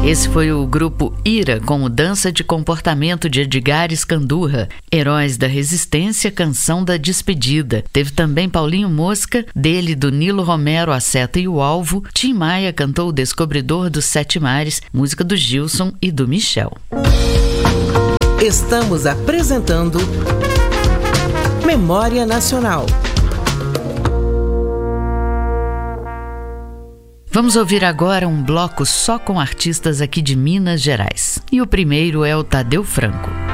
Esse foi o grupo Ira com Mudança de Comportamento de Edgar Escandurra, Heróis da Resistência, Canção da Despedida. Teve também Paulinho Mosca, dele do Nilo Romero, A Seta e o Alvo. Tim Maia cantou O Descobridor dos Sete Mares, música do Gilson e do Michel. Estamos apresentando Memória Nacional. Vamos ouvir agora um bloco só com artistas aqui de Minas Gerais. E o primeiro é o Tadeu Franco.